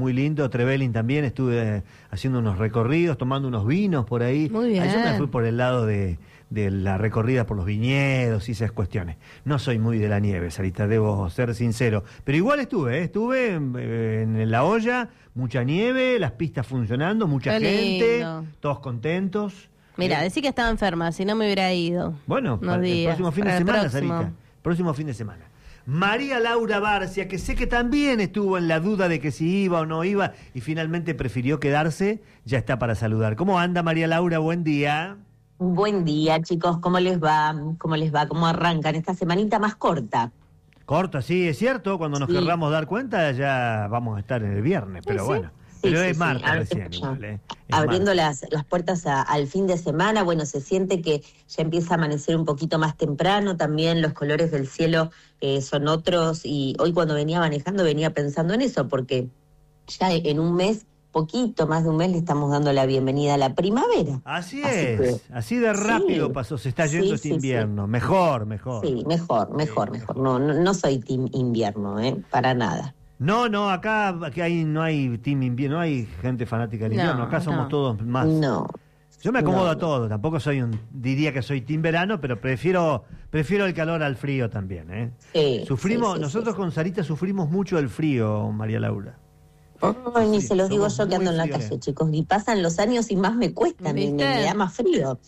muy lindo. Trevelin también, estuve haciendo unos recorridos, tomando unos vinos por ahí. Muy bien. Yo me fui por el lado de la recorrida por los viñedos y esas cuestiones. No soy muy de la nieve, Sarita, debo ser sincero. Pero igual estuve en La Olla, mucha nieve, las pistas funcionando, mucha gente, lindo. todos contentos. Mira, decí que estaba enferma, si no me hubiera ido. Bueno, el próximo fin de semana, Sarita. Próximo fin de semana. María Laura Barcia, que sé que también estuvo en la duda de que si iba o no iba y finalmente prefirió quedarse, ya está para saludar. ¿Cómo anda, María Laura? Buen día. Buen día, chicos. ¿Cómo les va? ¿Cómo les va? ¿Cómo arrancan esta semanita más corta? Corta, sí, es cierto. Cuando nos querramos dar cuenta ya vamos a estar en el viernes, pero bueno. Pero es martes recién igual, Abriendo las puertas al fin de semana, bueno, se siente que ya empieza a amanecer un poquito más temprano, también los colores del cielo son otros, y hoy cuando venía manejando venía pensando en eso, porque ya en un mes, poquito más de un mes, le estamos dando la bienvenida a la primavera. Así así de rápido pasó, se está yendo este invierno, mejor. Sí, mejor. No soy team invierno, para nada. No, acá no hay team invierno, no hay gente fanática del invierno, acá somos todos más. No. Yo me acomodo a todo, tampoco diría que soy team verano, pero prefiero el calor al frío también, Sí, nosotros con Sarita sufrimos mucho el frío, María Laura. Ni se los digo yo que ando en la calle, chicos, y pasan los años y más me cuesta, me da más frío.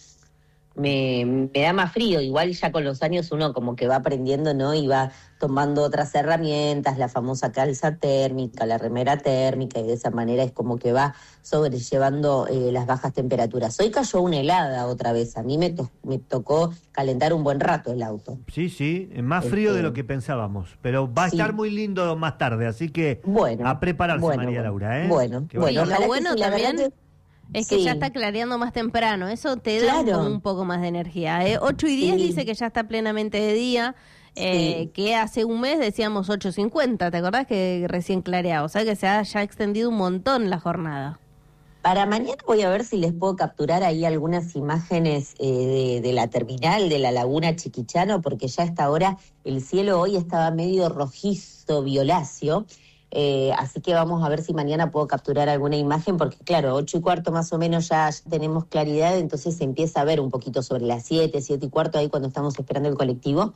Me da más frío, igual ya con los años uno como que va aprendiendo, ¿no? Y va tomando otras herramientas, la famosa calza térmica, la remera térmica, y de esa manera es como que va sobrellevando las bajas temperaturas. Hoy cayó una helada otra vez, a mí me tocó calentar un buen rato el auto. Sí, es más frío de lo que pensábamos, pero va a estar muy lindo más tarde, así que a prepararse, María Laura, Bueno, lo bueno también es que ya está clareando más temprano, eso te da como un poco más de energía. 8:10 dice que ya está plenamente de día, que hace un mes decíamos 8:50, ¿te acordás que recién clareaba? O sea que se ha ya extendido un montón la jornada. Para mañana voy a ver si les puedo capturar ahí algunas imágenes de la terminal de la Laguna Chiquichano, porque ya a esta hora el cielo hoy estaba medio rojizo, violáceo. Así que vamos a ver si mañana puedo capturar alguna imagen, porque claro, 8:15 más o menos ya tenemos claridad, entonces se empieza a ver un poquito sobre las 7:15, ahí cuando estamos esperando el colectivo,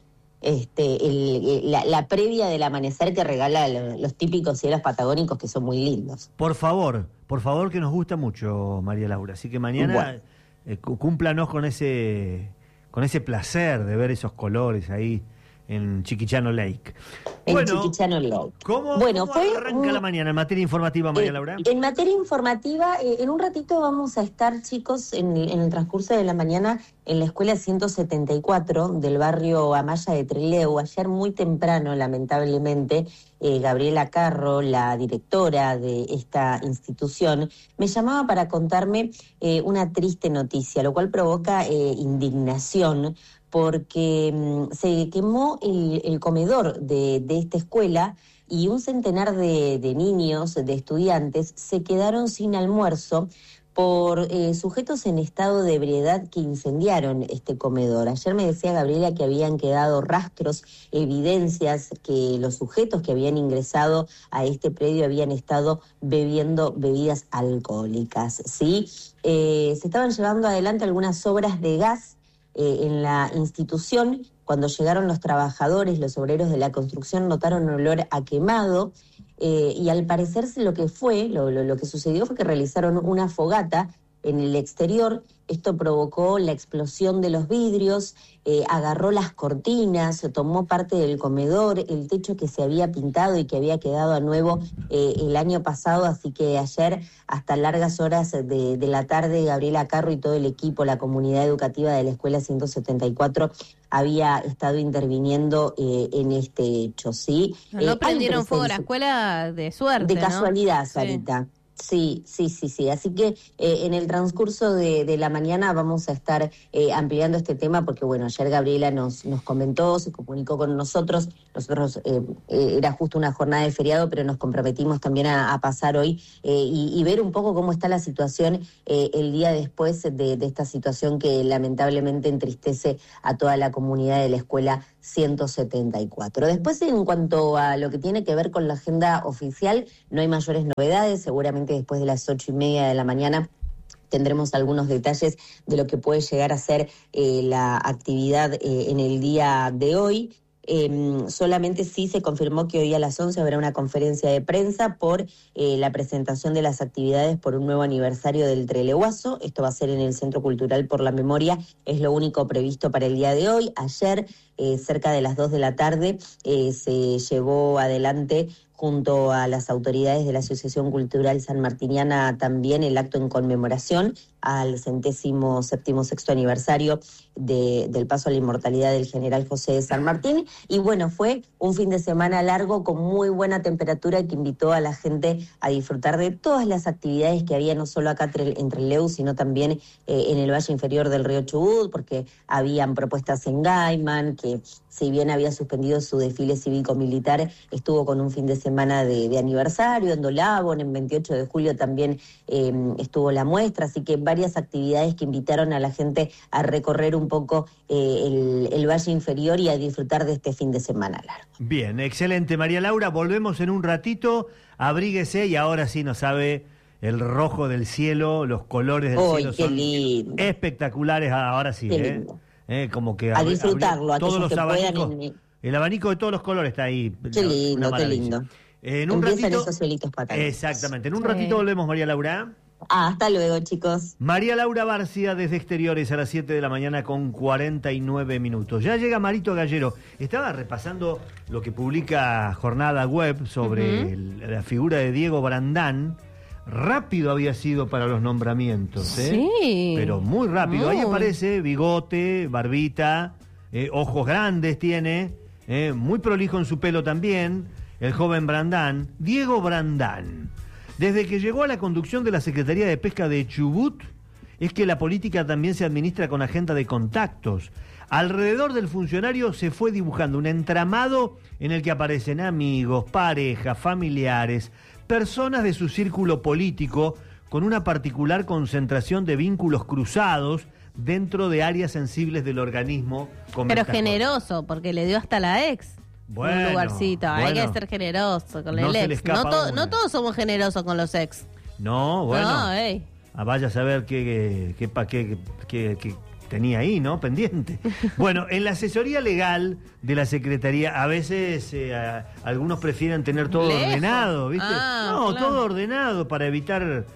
la previa del amanecer que regala los típicos cielos patagónicos que son muy lindos. Por favor, que nos gusta mucho, María Laura, así que mañana cúmplanos con ese placer de ver esos colores ahí en Chiquichano Lake. Chiquichano Lake. ¿Cómo arranca la mañana en materia informativa, María Laura? En materia informativa, en un ratito vamos a estar, chicos, en el transcurso de la mañana en la escuela 174 del barrio Amaya de Trelew. Ayer muy temprano, lamentablemente, Gabriela Carro, la directora de esta institución, me llamaba para contarme una triste noticia, lo cual provoca indignación, porque se quemó el comedor de esta escuela y un centenar de niños, de estudiantes, se quedaron sin almuerzo por sujetos en estado de ebriedad que incendiaron este comedor. Ayer me decía Gabriela que habían quedado rastros, evidencias que los sujetos que habían ingresado a este predio habían estado bebiendo bebidas alcohólicas, ¿sí? Se estaban llevando adelante algunas obras de gas en la institución. Cuando llegaron los trabajadores, los obreros de la construcción, notaron olor a quemado, y al parecer lo que sucedió fue que realizaron una fogata en el exterior. Esto provocó la explosión de los vidrios, agarró las cortinas, tomó parte del comedor, el techo que se había pintado y que había quedado a nuevo el año pasado, así que ayer hasta largas horas de la tarde Gabriela Carro y todo el equipo, la comunidad educativa de la Escuela 174 había estado interviniendo en este hecho, ¿sí? No prendieron fuego a la escuela de suerte, de casualidad, Sarita. Sí. Así que en el transcurso de la mañana vamos a estar ampliando este tema, porque bueno, ayer Gabriela nos comentó, se comunicó con nosotros. Nosotros era justo una jornada de feriado, pero nos comprometimos también a pasar hoy y ver un poco cómo está la situación el día después de esta situación que lamentablemente entristece a toda la comunidad de la Escuela 174. Después, en cuanto a lo que tiene que ver con la agenda oficial, no hay mayores novedades. Seguramente después de las 8:30 de la mañana tendremos algunos detalles de lo que puede llegar a ser la actividad en el día de hoy. Solamente sí se confirmó que hoy a las 11 habrá una conferencia de prensa por la presentación de las actividades por un nuevo aniversario del Treleguazo. Esto va a ser en el Centro Cultural por la Memoria, es lo único previsto para el día de hoy. Ayer, cerca de las 2 de la tarde, se llevó adelante junto a las autoridades de la Asociación Cultural Sanmartiniana también el acto en conmemoración al 176º aniversario del paso a la inmortalidad del general José de San Martín. Y bueno, fue un fin de semana largo con muy buena temperatura que invitó a la gente a disfrutar de todas las actividades que había, no solo acá en Trelew, sino también en el Valle Inferior del río Chubut, porque habían propuestas en Gaiman, que si bien había suspendido su desfile cívico-militar, estuvo con un fin de semana de aniversario. En Dolabon, en 28 de julio también estuvo la muestra, así que varias actividades que invitaron a la gente a recorrer un poco el Valle Inferior y a disfrutar de este fin de semana largo. Bien, excelente, María Laura. Volvemos en un ratito. Abríguese y ahora sí nos sabe el rojo del cielo, los colores del cielo son lindo. Espectaculares. Ahora sí, como que a disfrutarlo, todos los abanicos, puedan. El abanico de todos los colores está ahí. Qué lindo, qué lindo. En un ratito, esos cielitos patales. Exactamente. En un ratito volvemos, María Laura. Hasta luego, chicos. María Laura Barcia desde Exteriores a las 7 de la mañana con 49 minutos. Ya llega Marito Gallero. Estaba repasando lo que publica Jornada Web sobre la figura de Diego Brandán. Rápido había sido para los nombramientos, Sí. Pero muy rápido. Ahí aparece bigote, barbita, ojos grandes tiene, muy prolijo en su pelo también, el joven Brandán, Diego Brandán. Desde que llegó a la conducción de la Secretaría de Pesca de Chubut, es que la política también se administra con agenda de contactos. Alrededor del funcionario se fue dibujando un entramado en el que aparecen amigos, parejas, familiares, personas de su círculo político con una particular concentración de vínculos cruzados dentro de áreas sensibles del organismo. Pero generoso, porque le dio hasta la ex. Bueno, un lugarcito, hay que ser generoso con el ex. No todos somos generosos con los ex. No, bueno. No, vaya a saber qué tenía ahí, ¿no? Pendiente. Bueno, en la asesoría legal de la Secretaría, a veces algunos prefieren tener todo ordenado, ¿viste? Claro. Todo ordenado para evitar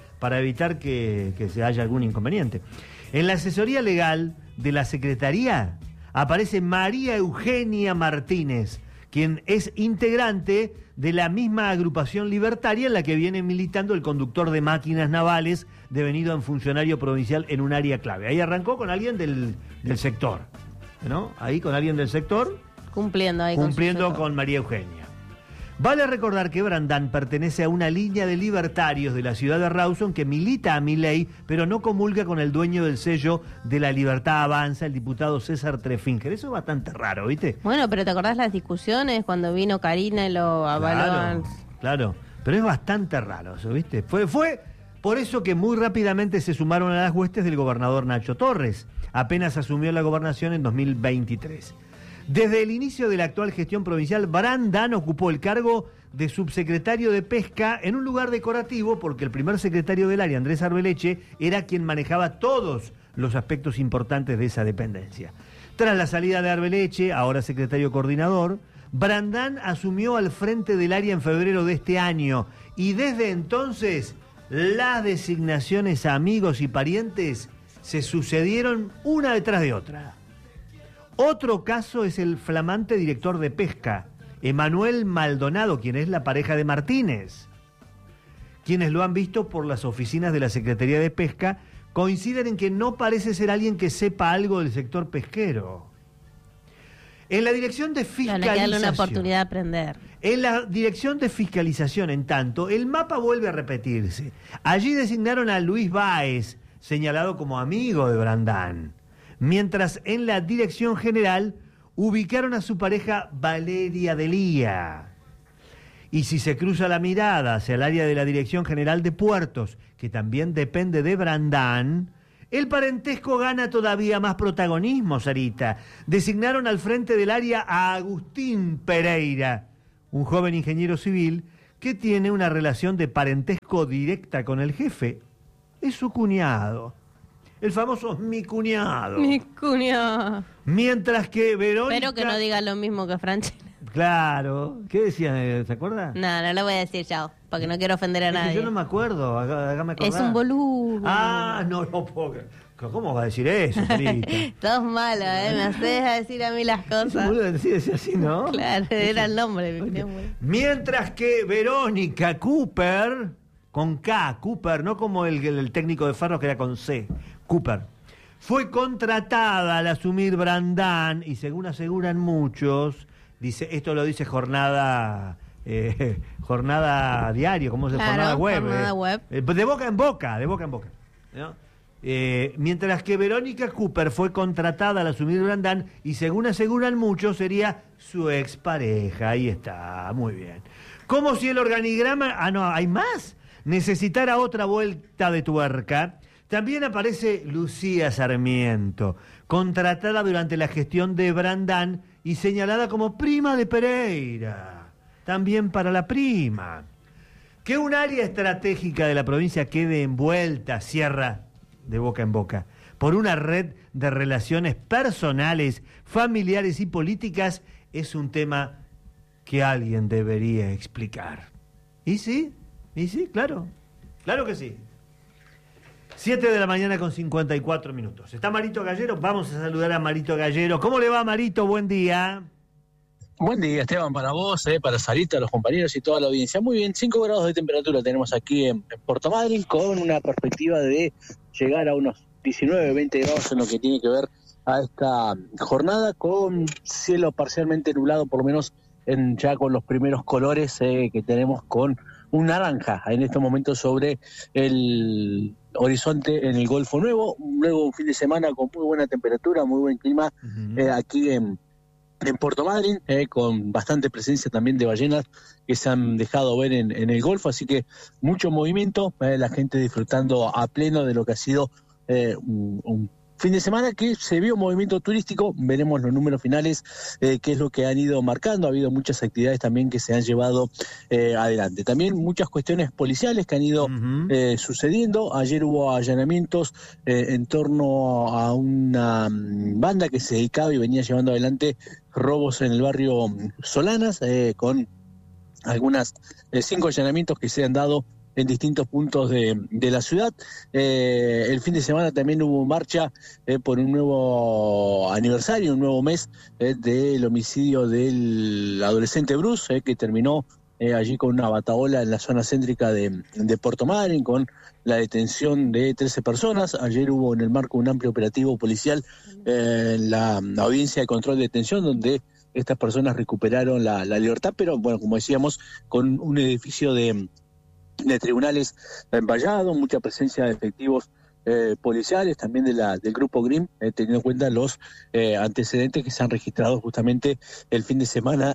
que se haya algún inconveniente. En la asesoría legal de la Secretaría aparece María Eugenia Martínez, quien es integrante de la misma agrupación libertaria en la que viene militando el conductor de máquinas navales, devenido en funcionario provincial en un área clave. Ahí arrancó con alguien del sector, ¿no? Ahí con alguien del sector. Cumpliendo con María Eugenia. Vale recordar que Brandán pertenece a una línea de libertarios de la ciudad de Rawson que milita a Milei, pero no comulga con el dueño del sello de La Libertad Avanza, el diputado César Trefinger. Eso es bastante raro, ¿viste? Bueno, pero ¿te acordás las discusiones cuando vino Karina y lo avaló? Claro, pero es bastante raro eso, ¿viste? Fue por eso que muy rápidamente se sumaron a las huestes del gobernador Nacho Torres, apenas asumió la gobernación en 2023. Desde el inicio de la actual gestión provincial, Brandán ocupó el cargo de subsecretario de Pesca en un lugar decorativo porque el primer secretario del área, Andrés Arbeleche, era quien manejaba todos los aspectos importantes de esa dependencia. Tras la salida de Arbeleche, ahora secretario coordinador, Brandán asumió al frente del área en febrero de este año y desde entonces las designaciones a amigos y parientes se sucedieron una detrás de otra. Otro caso es el flamante director de Pesca, Emanuel Maldonado, quien es la pareja de Martínez. Quienes lo han visto por las oficinas de la Secretaría de Pesca coinciden en que no parece ser alguien que sepa algo del sector pesquero. En la dirección de fiscalización... Hay que darle una oportunidad de aprender. En la dirección de fiscalización, en tanto, el mapa vuelve a repetirse. Allí designaron a Luis Báez, señalado como amigo de Brandán. Mientras en la dirección general ubicaron a su pareja Valeria Delía. Y si se cruza la mirada hacia el área de la Dirección General de Puertos, que también depende de Brandán, El parentesco gana todavía más protagonismo, Sarita. Designaron al frente del área a Agustín Pereira, un joven ingeniero civil que tiene una relación de parentesco directa con el jefe. Es su cuñado. El famoso mi cuñado. Mi cuñado. Mientras que Verónica... Espero que no diga lo mismo que Franchella. Claro. ¿Qué decía? ¿Se acuerda? No lo voy a decir yo, porque no quiero ofender a nadie. Yo no me acuerdo, acá me acordás. Es un boludo. No puedo. ¿Cómo va a decir eso, Sarita? Sos malo, me haces a decir a mí las cosas. Boludo, decía así, ¿no? Claro, era el nombre. Mientras que Verónica Cooper, con K, Cooper, no como el técnico de Ferros que era con C, Cooper, fue contratada al asumir Brandán y según aseguran muchos, esto lo dice Jornada Diario, ¿cómo se llama? Jornada Web. Jornada Web. De boca en boca, ¿no? Mientras que Verónica Cooper fue contratada al asumir Brandán y según aseguran muchos sería su expareja. Ahí está, muy bien. Como si el organigrama, hay más, necesitara otra vuelta de tuerca. También aparece Lucía Sarmiento, contratada durante la gestión de Brandán y señalada como prima de Pereira. También para la prima. Que un área estratégica de la provincia quede envuelta, cierra de boca en boca, por una red de relaciones personales, familiares y políticas, es un tema que alguien debería explicar. ¿Y sí? Claro que sí. 7 de la mañana con 54 minutos. ¿Está Marito Gallero? Vamos a saludar a Marito Gallero. ¿Cómo le va, Marito? Buen día. Buen día, Esteban, para vos, para Sarita, los compañeros y toda la audiencia. Muy bien, 5 grados de temperatura tenemos aquí en Puerto Madryn, con una perspectiva de llegar a unos 19, 20 grados en lo que tiene que ver a esta jornada, con cielo parcialmente nublado, por lo menos ya con los primeros colores que tenemos, con un naranja en estos momentos sobre el horizonte en el Golfo Nuevo. Luego un fin de semana con muy buena temperatura, muy buen clima aquí en Puerto Madryn, con bastante presencia también de ballenas que se han dejado ver en el Golfo, así que mucho movimiento, la gente disfrutando a pleno de lo que ha sido un fin de semana que se vio movimiento turístico. Veremos los números finales, qué es lo que han ido marcando. Ha habido muchas actividades también que se han llevado adelante. También muchas cuestiones policiales que han ido sucediendo. Ayer hubo allanamientos en torno a una banda que se dedicaba y venía llevando adelante robos en el barrio Solanas, con algunas 5 allanamientos que se han dado en distintos puntos de la ciudad. El fin de semana también hubo marcha por un nuevo aniversario, un nuevo mes del homicidio del adolescente Bruce, que terminó allí con una batahola en la zona céntrica de Puerto Madryn, con la detención de 13 personas. Ayer hubo en el marco un amplio operativo policial en la audiencia de control de detención, donde estas personas recuperaron la libertad, pero bueno, como decíamos, con un edificio de tribunales envallado, mucha presencia de efectivos policiales, también del grupo GRIM, teniendo en cuenta los antecedentes que se han registrado justamente el fin de semana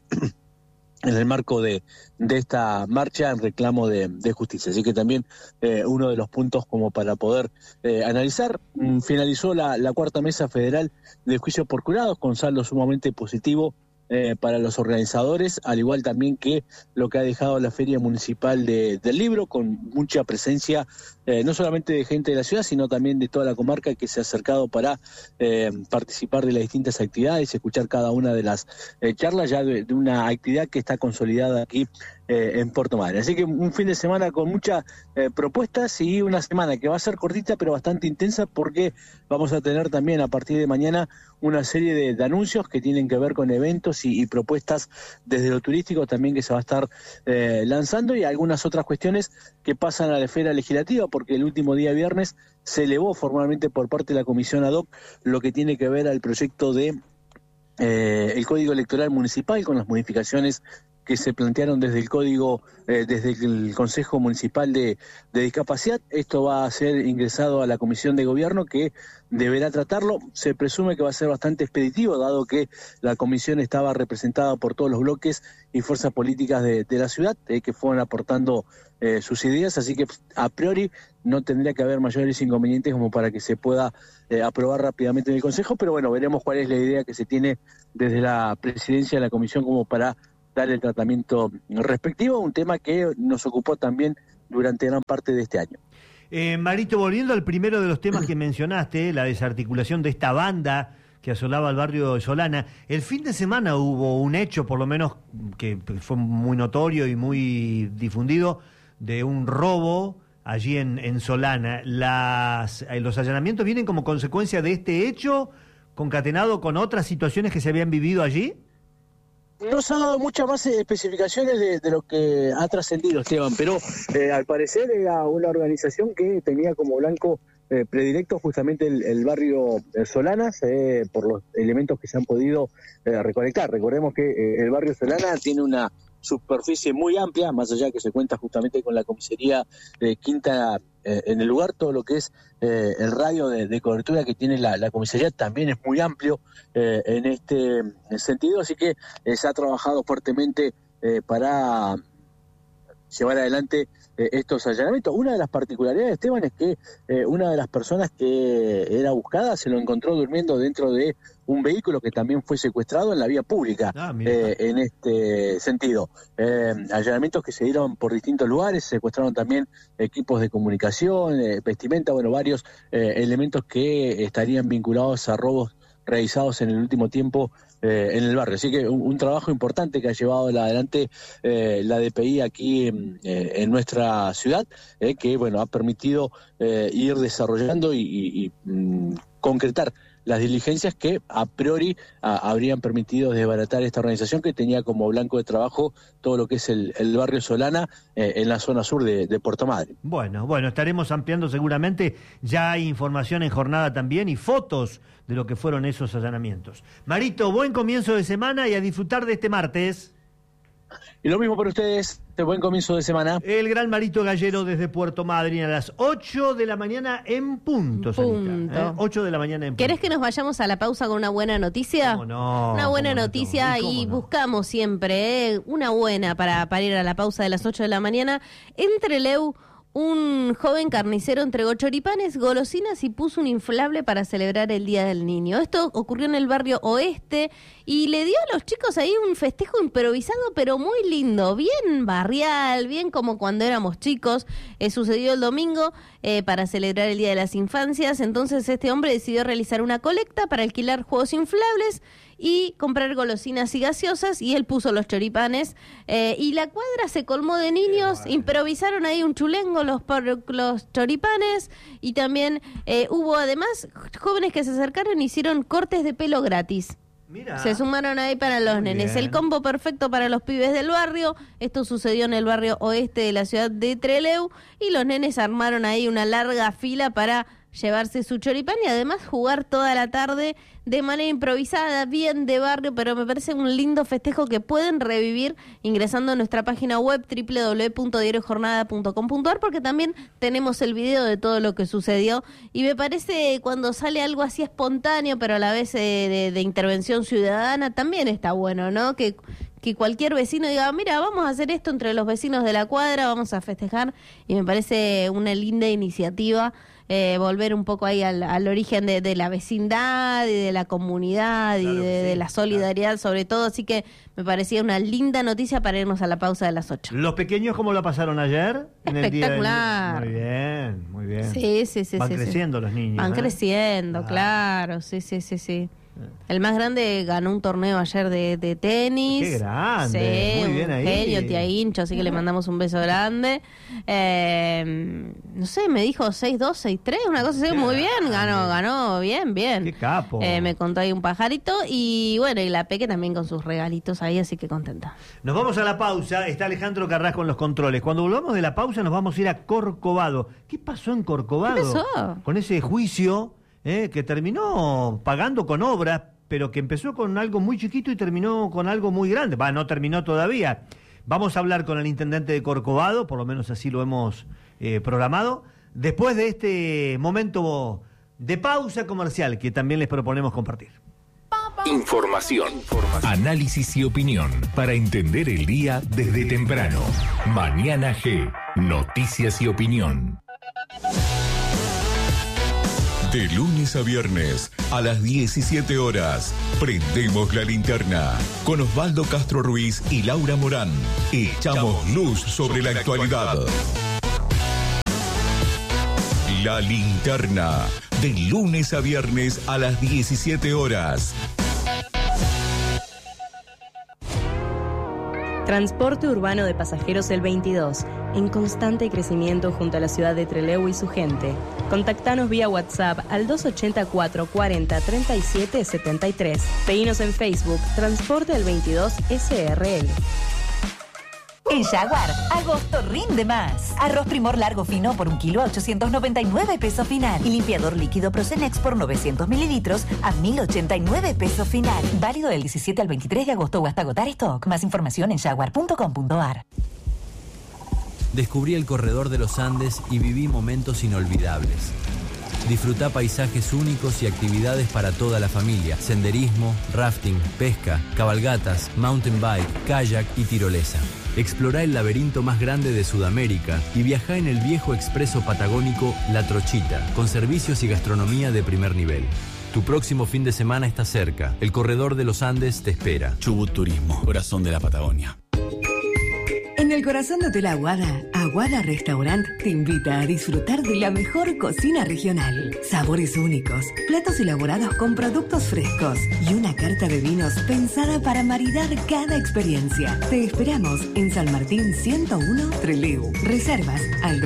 en el marco de esta marcha en reclamo de justicia. Así que también uno de los puntos como para poder analizar. Finalizó la cuarta mesa federal de juicio por jurados, con saldo sumamente positivo para los organizadores, al igual también que lo que ha dejado la Feria Municipal del Libro, con mucha presencia no solamente de gente de la ciudad, sino también de toda la comarca que se ha acercado para participar de las distintas actividades y escuchar cada una de las charlas ya de una actividad que está consolidada aquí en Puerto Madryn. Así que un fin de semana con muchas propuestas y una semana que va a ser cortita pero bastante intensa, porque vamos a tener también a partir de mañana una serie de anuncios que tienen que ver con eventos y propuestas desde lo turístico también que se va a estar lanzando, y algunas otras cuestiones que pasan a la esfera legislativa, porque el último día viernes se elevó formalmente por parte de la Comisión ad hoc lo que tiene que ver al proyecto de el Código Electoral Municipal, con las modificaciones que se plantearon desde el código, desde el Consejo Municipal de Discapacidad. Esto va a ser ingresado a la Comisión de Gobierno, que deberá tratarlo. Se presume que va a ser bastante expeditivo, dado que la comisión estaba representada por todos los bloques y fuerzas políticas de la ciudad, que fueron aportando sus ideas, así que a priori no tendría que haber mayores inconvenientes como para que se pueda aprobar rápidamente en el Consejo, pero bueno, veremos cuál es la idea que se tiene desde la presidencia de la comisión como para dar el tratamiento respectivo, un tema que nos ocupó también durante gran parte de este año. Marito, volviendo al primero de los temas que mencionaste, la desarticulación de esta banda que asolaba el barrio de Solana, el fin de semana hubo un hecho, por lo menos que fue muy notorio y muy difundido, de un robo allí en Solana. Los allanamientos vienen como consecuencia de este hecho, concatenado con otras situaciones que se habían vivido allí. No se han dado muchas más especificaciones de lo que ha trascendido, Esteban, pero al parecer era una organización que tenía como blanco predilecto justamente el barrio Solanas, por los elementos que se han podido recolectar. Recordemos que el barrio Solana tiene una superficie muy amplia, más allá que se cuenta justamente con la comisaría de Quinta en el lugar, todo lo que es el radio de cobertura que tiene la comisaría también es muy amplio en este sentido, así que se ha trabajado fuertemente para llevar adelante estos allanamientos. Una de las particularidades, Esteban, es que una de las personas que era buscada se lo encontró durmiendo dentro de un vehículo que también fue secuestrado en la vía pública. En este sentido. Allanamientos que se dieron por distintos lugares, secuestraron también equipos de comunicación, vestimenta, bueno, varios elementos que estarían vinculados a robos realizados en el último tiempo en el barrio. Así que un trabajo importante que ha llevado adelante la DPI aquí en nuestra ciudad, que bueno, ha permitido ir desarrollando y concretar las diligencias que a priori habrían permitido desbaratar esta organización que tenía como blanco de trabajo todo lo que es el barrio Solana en la zona sur de Puerto Madryn. Bueno, estaremos ampliando seguramente. Ya hay información en jornada también y fotos de lo que fueron esos allanamientos. Marito, buen comienzo de semana y a disfrutar de este martes. Y lo mismo para ustedes, buen comienzo de semana. El gran Marito Gallero desde Puerto Madryn a las 8 de la mañana en punto. 8 de la mañana en punto. ¿Querés que nos vayamos a la pausa con una buena noticia? ¿Cómo no? Una buena noticia y buscamos siempre una buena para ir a la pausa de las 8 de la mañana. En Trelew, un joven carnicero entregó choripanes, golosinas y puso un inflable para celebrar el Día del Niño. Esto ocurrió en el barrio Oeste y le dio a los chicos ahí un festejo improvisado, pero muy lindo, bien barrial, bien como cuando éramos chicos. Sucedió el domingo para celebrar el Día de las Infancias. Entonces este hombre decidió realizar una colecta para alquilar juegos inflables y comprar golosinas y gaseosas, y él puso los choripanes y la cuadra se colmó de niños. Improvisaron ahí un chulengo los choripanes, y también hubo además jóvenes que se acercaron y hicieron cortes de pelo gratis. Mira. Se sumaron ahí para los nenes. Bien. El combo perfecto para los pibes del barrio. Esto sucedió en el barrio Oeste de la ciudad de Trelew, y los nenes armaron ahí una larga fila para llevarse su choripán y además jugar toda la tarde de manera improvisada, bien de barrio, pero me parece un lindo festejo que pueden revivir ingresando a nuestra página web www.diariojornada.com.ar, porque también tenemos el video de todo lo que sucedió, y me parece cuando sale algo así espontáneo, pero a la vez de intervención ciudadana, también está bueno, ¿no? Que cualquier vecino diga, mira, vamos a hacer esto entre los vecinos de la cuadra, vamos a festejar, y me parece una linda iniciativa. Volver un poco ahí al origen de la vecindad y de la comunidad, claro, y de la solidaridad, sobre todo, así que me parecía una linda noticia para irnos a la pausa de las 8. ¿Los pequeños cómo la pasaron ayer? Espectacular. En el día muy bien. Sí. Van creciendo los niños. Van creciendo, claro, sí. El más grande ganó un torneo ayer de tenis. ¡Qué grande! Sí, muy bien ahí. Genio, Tiaguincho, así que le mandamos un beso grande. No sé, me dijo 6-2, 6-3, una cosa así, muy bien, ganó bien. ¡Qué capo! Me contó ahí un pajarito, y bueno, y la Peque también con sus regalitos ahí, así que contenta. Nos vamos a la pausa, está Alejandro Carrasco con los controles. Cuando volvamos de la pausa nos vamos a ir a Corcovado. ¿Qué pasó en Corcovado? ¿Qué pasó? Con ese juicio que terminó pagando con obras pero que empezó con algo muy chiquito y terminó con algo muy grande. No terminó todavía. Vamos a hablar con el intendente de Corcovado, por lo menos así lo hemos programado, después de este momento de pausa comercial que también les proponemos compartir. Información, análisis y opinión para entender el día desde temprano. Mañana G, noticias y opinión. De lunes a viernes a las 17 horas, prendemos la linterna con Osvaldo Castro Ruiz y Laura Morán. Echamos luz sobre la actualidad. La linterna, de lunes a viernes a las 17 horas. Transporte urbano de pasajeros el 22, en constante crecimiento junto a la ciudad de Trelew y su gente. Contactanos vía WhatsApp al 284 40 37 73. Seguinos en Facebook, Transporte el 22 SRL. En Jaguar, agosto rinde más. Arroz Primor largo fino por 1 kilo a 899 pesos final. Y limpiador líquido Procenex por 900 mililitros a 1089 pesos final. Válido del 17 al 23 de agosto o hasta agotar stock. Más información en jaguar.com.ar. Descubrí el corredor de los Andes y viví momentos inolvidables. Disfrutá paisajes únicos y actividades para toda la familia. Senderismo, rafting, pesca, cabalgatas, mountain bike, kayak y tirolesa. Explorá el laberinto más grande de Sudamérica y viajá en el viejo expreso patagónico La Trochita, con servicios y gastronomía de primer nivel. Tu próximo fin de semana está cerca. El corredor de los Andes te espera. Chubut Turismo, corazón de la Patagonia. En el corazón de Hotel Aguada, Aguada Restaurant te invita a disfrutar de la mejor cocina regional. Sabores únicos, platos elaborados con productos frescos y una carta de vinos pensada para maridar cada experiencia. Te esperamos en San Martín 101 Trelew. Reservas al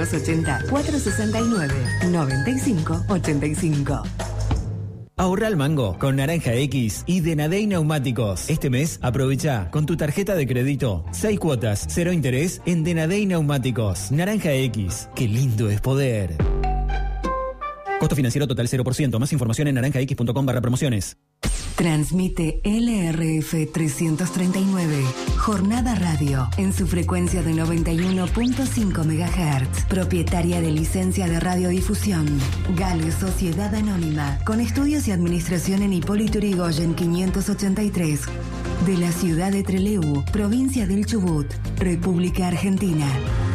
280-469-9585. Ahorra al mango con Naranja X y Denadey Neumáticos. Este mes aprovecha con tu tarjeta de crédito 6 cuotas, 0 interés en Denadey Neumáticos. Naranja X, qué lindo es poder. Costo financiero total 0%. Más información en naranjax.com/promociones. Transmite LRF 339, Jornada Radio, en su frecuencia de 91.5 MHz, propietaria de licencia de radiodifusión. Gale Sociedad Anónima, con estudios y administración en Hipólito Yrigoyen 583, de la ciudad de Trelew, provincia del Chubut, República Argentina.